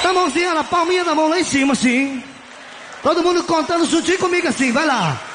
a mãozinha na palminha da mão lá em cima, assim. Todo mundo contando juntinho comigo assim, vai lá.